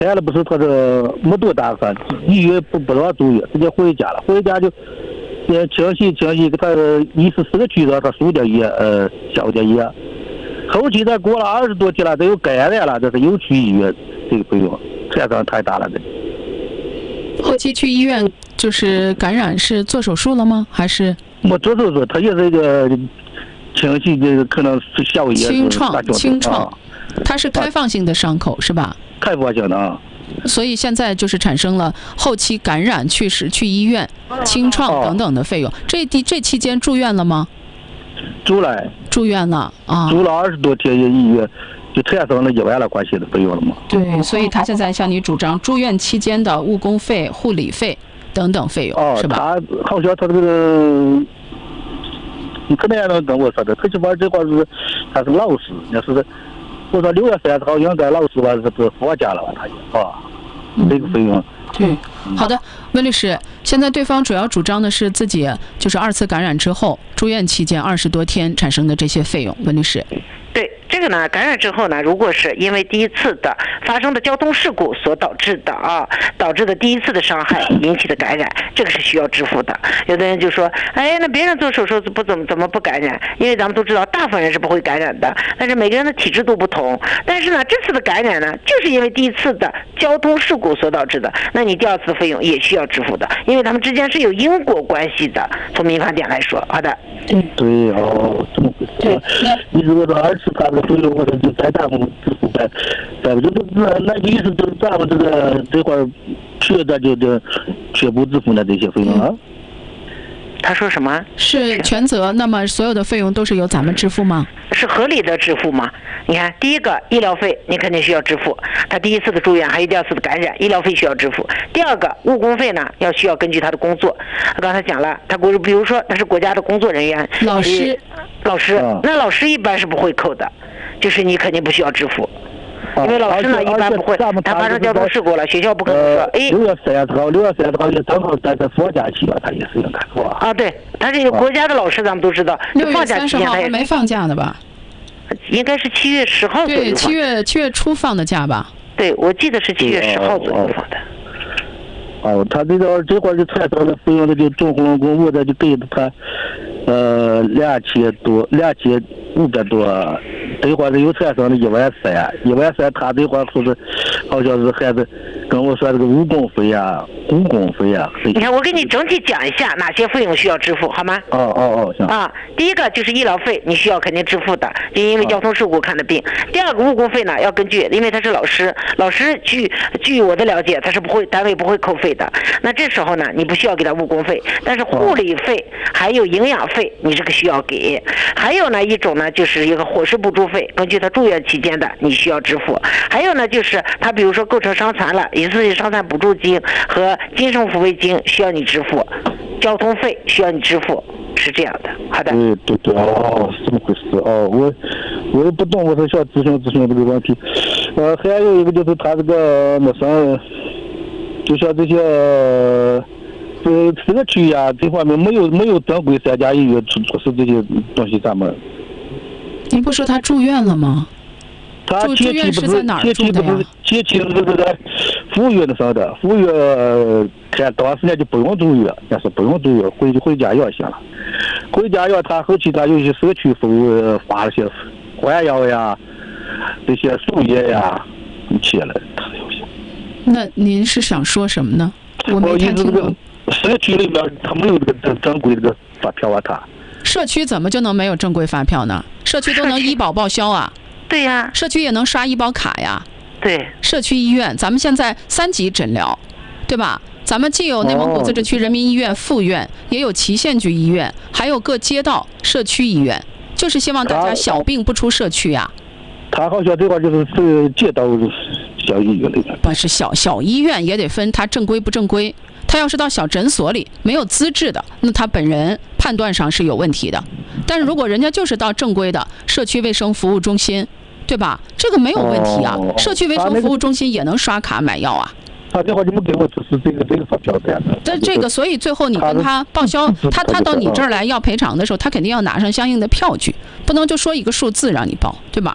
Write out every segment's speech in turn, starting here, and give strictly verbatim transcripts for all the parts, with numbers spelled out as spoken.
来了不是他这没多打算，一月不不让住院，直接回家了，回家就呃清洗清洗，给他一十四个区让他输点液，呃消点液。后期再过了二十多天了，这又感染了，这是又去医院，这个费用太大太大了这。 后期去医院就是感染是做手术了吗？还是？ 没做手术，他也是一个清洗，这可能是消炎。 清创，清创，它是开放性的伤口、啊、是吧？ 开放性的啊。 所以现在就是产生了后期感染、去世、去医院、清创等等的费用。啊、这这期间住院了吗？ 住了。 住院了啊。 住了二十多天医院。就产生了一万来块钱的费用了嘛？ 对，所以他现在向你主张住院期间的误工费、护理费等等费用， 哦、 是吧？ 他好像他这个，你可能也能跟我说的，最起码这块是他是老师，那是我说六月三十号应该老师吧是不放假了吧？他也啊，这个费用。 对，好的，温律师，现在对方主要主张的是自己就是二次感染之后住院期间二十多天产生的这些费用，温律师。 对这个呢，感染之后呢，如果是因为第一次的发生的交通事故所导致的啊，导致的第一次的伤害引起的感染，这个是需要支付的。有的人就说，哎，那别人做手术不怎么怎么不感染？因为咱们都知道，大部分人是不会感染的，但是每个人的体质都不同。但是呢，这次的感染呢，就是因为第一次的交通事故所导致的，那你第二次的费用也需要支付的，因为他们之间是有因果关系的。从民法典来说，好的。 对对哦，这么回事。你如果说二次他的费用，或者就再大部分支付呗，咱们就是那那意思就是咱们这个这块缺的就就全部支付的这些费用啊。 他说什么？ 是全责，那么所有的费用都是由咱们支付吗？ 是合理的支付吗？你看，第一个医疗费你肯定需要支付，他第一次的住院还有第二次的感染，医疗费需要支付。第二个误工费呢，要需要根据他的工作。他刚才讲了，他国比如说他是国家的工作人员， 老师， 老师，那老师一般是不会扣的，就是你肯定不需要支付。因为老师呢一般不会，他发生交通事故了，学校不可能说，哎， 六月三十号，六月三十号也正好在这放假期了，他也是应该是吧？ 啊，对，他是国家的老师，咱们都知道，放假期间他也没放假的吧？ 应该是七月十号左右。 对，七月七月初放的假吧？ 对，我记得是七月十号左右放的。 哦，他这个这块就产生的费用，那就总共公务的就给他，呃，两千多，两千五百多。这块是又产生了一万三，一万三，他这块说是好像是还是跟我说这个误工费啊、误工费啊。 你看，我给你整体讲一下哪些费用需要支付，好吗？ 哦哦哦，行。 啊，第一个就是医疗费，你需要肯定支付的，就因为交通事故看的病。第二个误工费呢，要根据，因为他是老师，老师据据我的了解，他是不会单位不会扣费的。那这时候呢，你不需要给他误工费，但是护理费还有营养费，你这个需要给。还有呢一种呢，就是一个伙食补助费，根据他住院期间的，你需要支付。还有呢，就是他比如说构成伤残了，一次性伤残补助金和精神抚慰金需要你支付，交通费需要你支付，是这样的。好的。 对对对，哦，是这么回事哦，我我也不懂，我是想咨询咨询这个问题。呃，还有一个就是他这个那啥，就像这些呃社区呀这方面没有没有正规三甲医院出出示这些东西，咱们。 您不说他住院了吗？ 他住院是在哪儿住的呀？ 前期是在服务院的上的，服务院看当时呢就不用住院，但是不用住院，回回家药行了。回家药他后期他有些社区服务发了些换药呀，这些输液呀，一切了，他有些。 那您是想说什么呢？我没看清楚。 社区里面他没有这个正正规这个发票啊，他。 社区怎么就能没有正规发票呢？社区都能医保报销啊。 对呀。 社区也能刷医保卡呀。 对。 社区医院，咱们现在三级诊疗，对吧？咱们既有内蒙古自治区人民医院附院，也有祁县局医院，还有各街道社区医院，就是希望大家小病不出社区呀。 他好像这块就是是街道小医院里面。 不是小小医院也得分他正规不正规。他要是到小诊所里没有资质的，那他本人判断上是有问题的。但是如果人家就是到正规的社区卫生服务中心，对吧？这个没有问题啊。哦、社区卫生服务中心也能刷卡买药啊。 他这会就没给我指示这个这个发票单的。 但这个，所以最后你跟他报销，他他到你这儿来要赔偿的时候，他肯定要拿上相应的票据，不能就说一个数字让你报，对吧？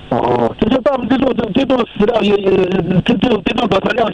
哦，就是咱们这种这这种饲料也也这这这种这种多少量